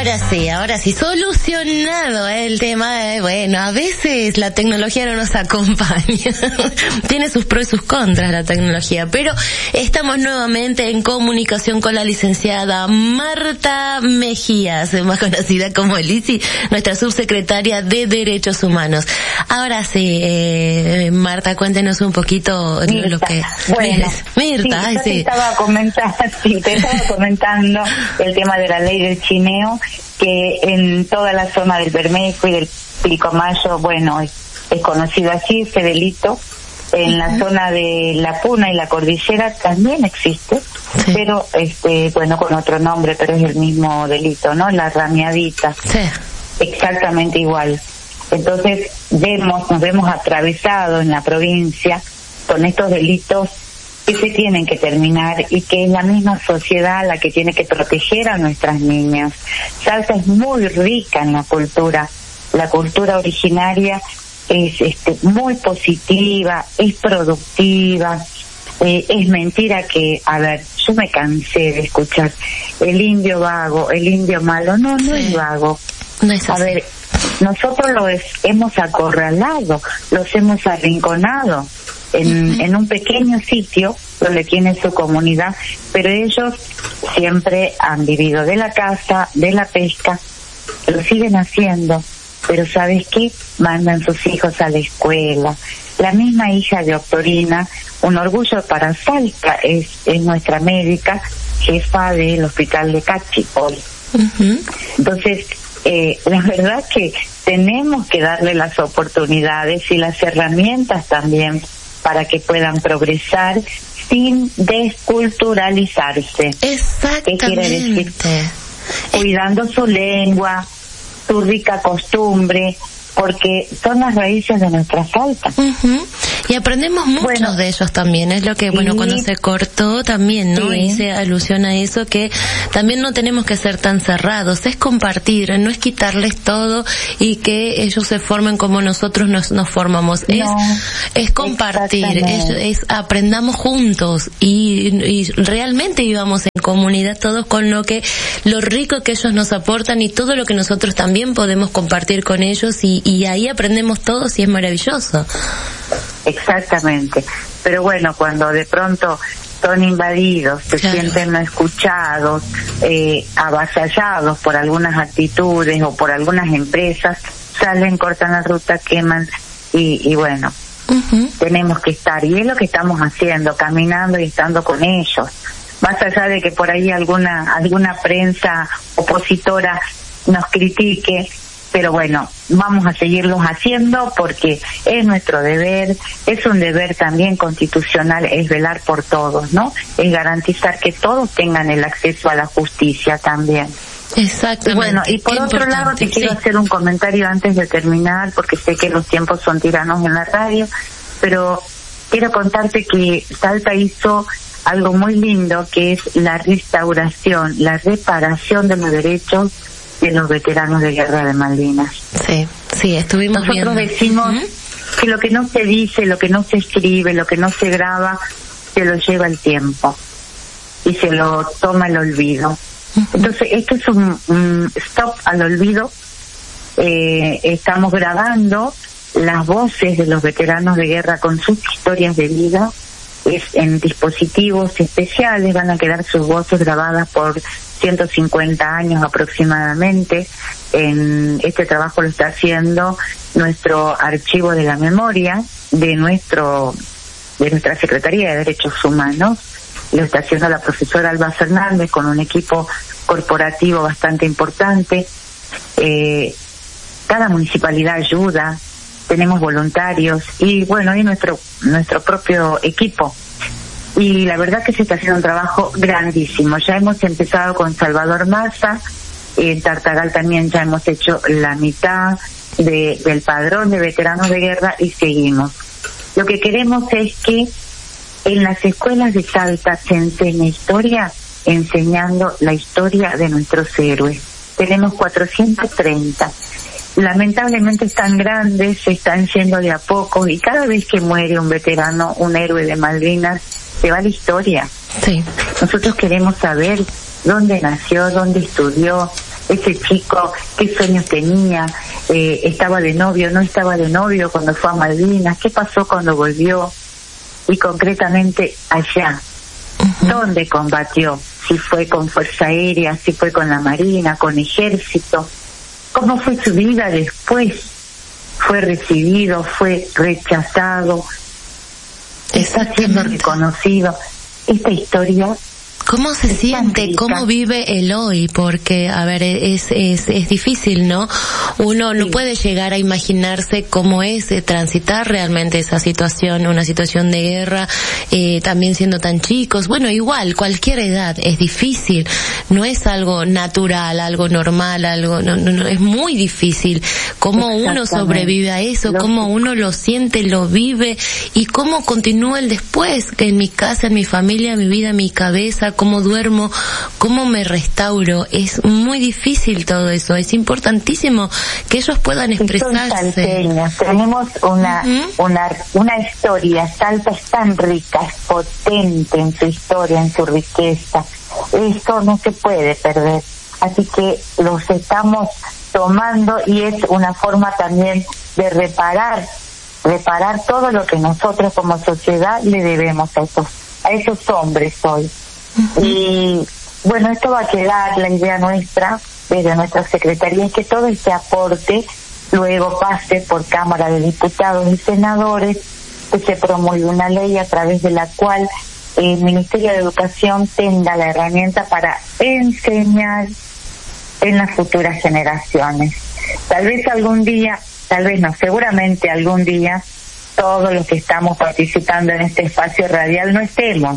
ahora sí, solucionado el tema. Bueno, a veces la tecnología no nos acompaña. Tiene sus pros y sus contras la tecnología, pero estamos nuevamente en comunicación con la licenciada Marta Mejías, más conocida como Lizzy, nuestra subsecretaria de Derechos Humanos. Ahora sí, Marta, cuéntenos un poquito Mirta, lo que... Bueno, Mirta, sí, te estaba comentando el tema de la ley del chineo, que en toda la zona del Bermejo y del Pilcomayo, bueno, es conocido así ese delito. En la zona de la Puna y la Cordillera también existe, sí, pero bueno, con otro nombre, pero es el mismo delito, ¿no? La rameadita. Sí. Exactamente igual. Entonces nos vemos atravesados en la provincia con estos delitos que se tienen que terminar y que es la misma sociedad la que tiene que proteger a nuestras niñas. Salta es muy rica en la cultura originaria es muy positiva, es productiva. Es mentira que, a ver, yo me cansé de escuchar el indio vago, el indio malo. No es vago. No es así. A ver, nosotros hemos acorralado, los hemos arrinconado en un pequeño sitio donde tiene su comunidad, pero ellos siempre han vivido de la caza, de la pesca, lo siguen haciendo, pero ¿sabes qué? Mandan sus hijos a la escuela. La misma hija de Octorina, un orgullo para Salta, es nuestra médica, jefa del hospital de Cachi hoy. Entonces, la verdad que tenemos que darle las oportunidades y las herramientas también para que puedan progresar sin desculturalizarse. Exactamente. ¿Qué quiere decir? Cuidando su lengua, su rica costumbre, porque son las raíces de nuestra Salta. Y aprendemos muchos de ellos también, es lo que, bueno, cuando se cortó también, ¿no? Hice alusión a eso, que también no tenemos que ser tan cerrados, es compartir, no es quitarles todo y que ellos se formen como nosotros nos formamos, es compartir, es aprendamos juntos y realmente vivamos en comunidad todos con lo rico que ellos nos aportan y todo lo que nosotros también podemos compartir con ellos y ahí aprendemos todos y es maravilloso. Exactamente, pero bueno, cuando de pronto son invadidos, se sienten no escuchados, avasallados por algunas actitudes o por algunas empresas, salen, cortan la ruta, queman y bueno, tenemos que estar, y es lo que estamos haciendo, caminando y estando con ellos, más allá de que por ahí alguna prensa opositora nos critique. Pero bueno, vamos a seguirlos haciendo porque es nuestro deber, es un deber también constitucional, es velar por todos, ¿no? Es garantizar que todos tengan el acceso a la justicia también. Exactamente. Y bueno, y por otro lado te quiero hacer un comentario antes de terminar, porque sé que los tiempos son tiranos en la radio, pero quiero contarte que Salta hizo algo muy lindo, que es la restauración, la reparación de los derechos de los veteranos de guerra de Malvinas. Sí, estuvimos viendo. Nosotros decimos que lo que no se dice, lo que no se escribe, lo que no se graba, se lo lleva el tiempo y se lo toma el olvido. Entonces, esto es un stop al olvido. Estamos grabando las voces de los veteranos de guerra con sus historias de vida. En dispositivos especiales van a quedar sus voces grabadas por 150 años aproximadamente. Este trabajo lo está haciendo nuestro archivo de la memoria de nuestra Secretaría de Derechos Humanos. Lo está haciendo la profesora Alba Fernández con un equipo corporativo bastante importante. Cada municipalidad ayuda, tenemos voluntarios y bueno, y nuestro propio equipo. Y la verdad que se está haciendo un trabajo grandísimo. Ya hemos empezado con Salvador Massa, en Tartagal también ya hemos hecho la mitad del padrón de veteranos de guerra y seguimos. Lo que queremos es que en las escuelas de Salta se enseñe historia, enseñando la historia de nuestros héroes. Tenemos 430. Lamentablemente están grandes, se están yendo de a poco y cada vez que muere un veterano, un héroe de Malvinas, se va la historia. Nosotros queremos saber dónde nació, dónde estudió, ese chico, qué sueños tenía, estaba de novio, no estaba de novio cuando fue a Malvinas, qué pasó cuando volvió, y concretamente allá, ¿dónde combatió? Si fue con Fuerza Aérea, si fue con la Marina, con Ejército, ¿cómo fue su vida después? ¿Fue recibido, fue rechazado? ¿Está siendo reconocido? Esta historia... ¿Cómo se siente? ¿Cómo vive el hoy? Porque, a ver, es difícil, ¿no? Uno no puede llegar a imaginarse cómo es transitar realmente esa situación, una situación de guerra, también siendo tan chicos. Bueno, igual, cualquier edad es difícil. No es algo natural, algo normal, algo, no, es muy difícil. Cómo uno sobrevive a eso, cómo uno lo siente, lo vive, y cómo continúa el después, en mi casa, en mi familia, en mi vida, en mi cabeza, cómo duermo, cómo me restauro. Es muy difícil todo eso. Es importantísimo que ellos puedan expresarse. Tenemos una historia. Salta es tan rica, es potente en su historia, en su riqueza. Esto no se puede perder. Así que los estamos tomando, y es una forma también de reparar todo lo que nosotros como sociedad le debemos a esos hombres hoy. Y bueno, esto va a quedar, la idea nuestra desde nuestra secretaría es que todo este aporte luego pase por Cámara de Diputados y Senadores, que se promulgue una ley a través de la cual el Ministerio de Educación tenga la herramienta para enseñar en las futuras generaciones. Tal vez algún día, tal vez no, seguramente algún día, todos los que estamos participando en este espacio radial no estemos,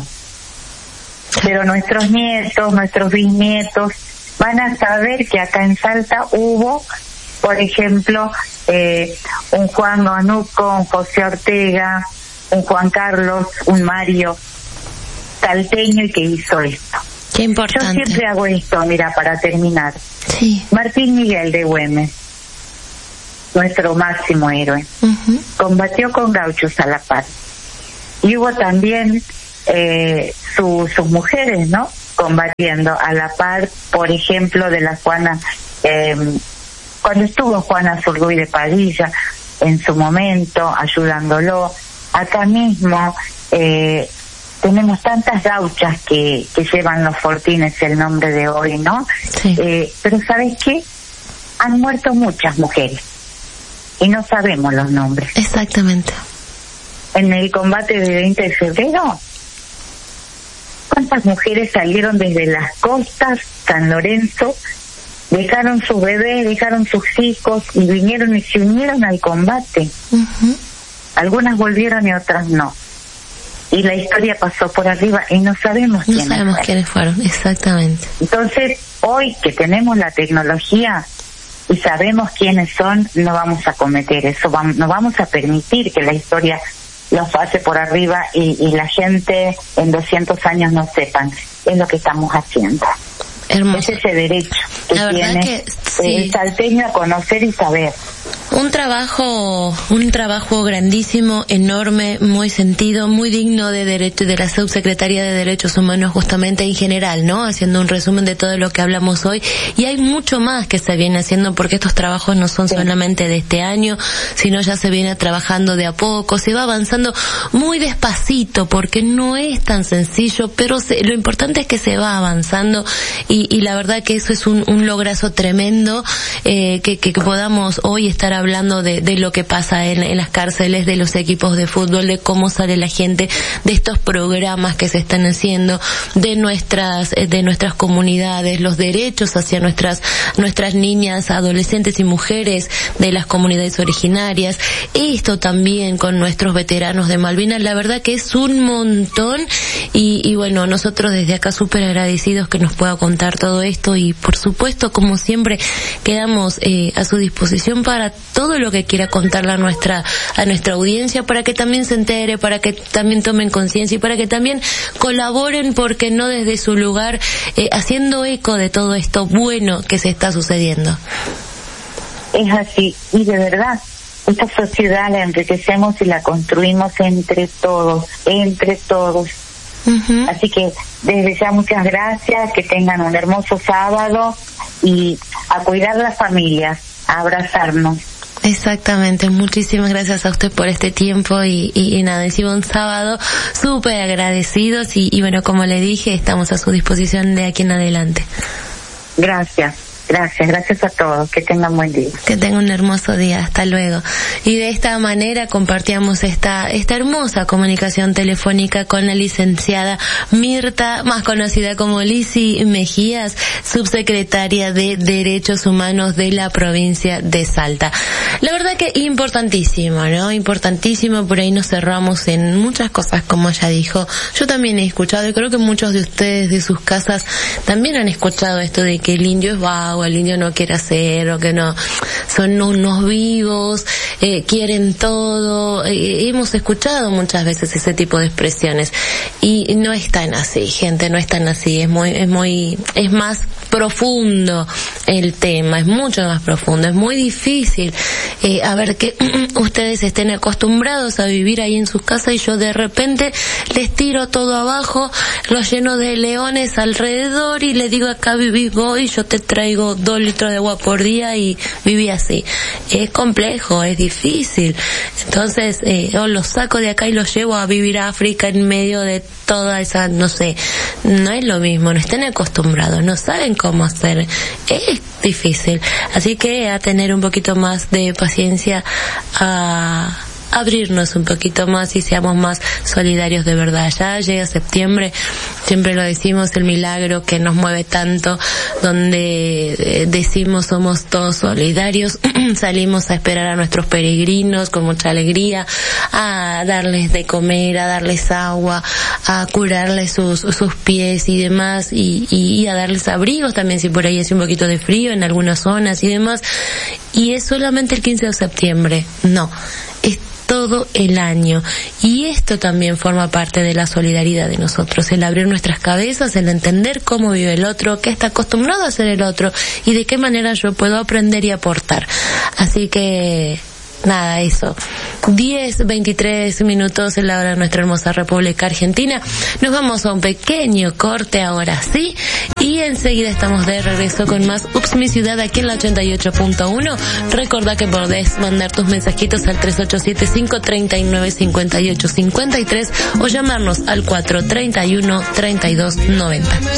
pero nuestros nietos, nuestros bisnietos van a saber que acá en Salta hubo, por ejemplo, un Juan Manuco, un José Ortega, un Juan Carlos, un Mario salteño, y que hizo esto. Qué importante. Yo siempre hago esto, mira, para terminar. Sí. Martín Miguel de Güemes, nuestro máximo héroe, combatió con gauchos a la par. Y hubo también sus mujeres, ¿no?, combatiendo a la par, por ejemplo, de la Juana, cuando estuvo Juana Zurduy de Padilla, en su momento, ayudándolo. Acá mismo tenemos tantas gauchas que llevan los fortines el nombre de hoy, ¿no? Sí. Pero ¿sabes qué? Han muerto muchas mujeres y no sabemos los nombres. Exactamente. En el combate del 20 de febrero, ¿cuántas mujeres salieron desde las costas, San Lorenzo, dejaron sus bebés, dejaron sus hijos y vinieron y se unieron al combate? Algunas volvieron y otras no. Y la historia pasó por arriba y no sabemos quiénes fueron. Exactamente. Entonces, hoy que tenemos la tecnología y sabemos quiénes son, no vamos a cometer eso, no vamos a permitir que la historia los pase por arriba y la gente en 200 años no sepan. Es lo que estamos haciendo. Hermoso. Es ese derecho que tiene el salteño a conocer y saber. Un trabajo grandísimo, enorme, muy sentido, muy digno de derecho, de la Subsecretaría de Derechos Humanos, justamente en general, ¿no? Haciendo un resumen de todo lo que hablamos hoy. Y hay mucho más que se viene haciendo, porque estos trabajos no son solamente de este año, sino ya se viene trabajando de a poco, se va avanzando muy despacito, porque no es tan sencillo, pero lo importante es que se va avanzando, y la verdad que eso es un lograzo tremendo, que podamos hoy estar hablando de lo que pasa en las cárceles, de los equipos de fútbol, de cómo sale la gente, de estos programas que se están haciendo, de nuestras comunidades, los derechos hacia nuestras niñas, adolescentes y mujeres de las comunidades originarias. Esto también con nuestros veteranos de Malvinas, la verdad que es un montón, y bueno, nosotros desde acá súper agradecidos que nos pueda contar todo esto, y por supuesto, como siempre, quedamos a su disposición para todo lo que quiera contarle a nuestra audiencia, para que también se entere, para que también tomen conciencia y para que también colaboren, porque no desde su lugar, haciendo eco de todo esto bueno que se está sucediendo. Es así, y de verdad, esta sociedad la enriquecemos y la construimos entre todos. Así que desde ya muchas gracias, que tengan un hermoso sábado, y a cuidar la familia, a abrazarnos. Exactamente, muchísimas gracias a usted por este tiempo y nada, encima un sábado súper agradecidos y bueno, como le dije, estamos a su disposición de aquí en adelante. Gracias a todos, que tengan buen día. Que tengan un hermoso día, hasta luego. Y de esta manera compartíamos esta hermosa comunicación telefónica con la licenciada Mirta, más conocida como Lizzy Mejías, subsecretaria de Derechos Humanos de la provincia de Salta. La verdad que importantísimo, ¿no? Importantísimo, por ahí nos cerramos en muchas cosas, como ella dijo. Yo también he escuchado, y creo que muchos de ustedes de sus casas también han escuchado esto de que el indio es vago, el indio no quiere hacer, o que no, son unos vivos, quieren todo. Hemos escuchado muchas veces ese tipo de expresiones y no es tan así, gente, no es tan así, es más profundo el tema, es mucho más profundo, es muy difícil a ver que ustedes estén acostumbrados a vivir ahí en sus casas y yo de repente les tiro todo abajo, los lleno de leones alrededor y les digo, acá vivís vos y yo te traigo 2 litros de agua por día y viví así. Es complejo, es difícil. Entonces, yo los saco de acá y los llevo a vivir a África en medio de toda esa, no sé, no es lo mismo, no estén acostumbrados, no saben cómo hacer. Es difícil. Así que a tener un poquito más de paciencia, a abrirnos un poquito más y seamos más solidarios de verdad. Ya llega septiembre, siempre lo decimos, el milagro que nos mueve tanto, donde decimos somos todos solidarios, salimos a esperar a nuestros peregrinos con mucha alegría, a darles de comer, a darles agua, a curarles sus pies y demás, y a darles abrigos también si por ahí hace un poquito de frío en algunas zonas y demás. Y es solamente el 15 de septiembre, no, es todo el año, y esto también forma parte de la solidaridad de nosotros, el abrir nuestras cabezas, el entender cómo vive el otro, qué está acostumbrado a hacer el otro y de qué manera yo puedo aprender y aportar. Así que nada, eso. 10:23 en la hora de nuestra hermosa República Argentina. Nos vamos a un pequeño corte ahora sí, y enseguida estamos de regreso con más Ups Mi Ciudad aquí en la 88.1. Recordá que podés mandar tus mensajitos al 3875-3958-53 o llamarnos al 431-3290.